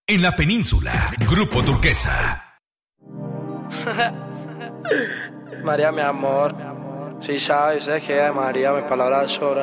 En la península, Grupo Turquesa. María, mi amor, si sabes, es que María, mis palabras sobran.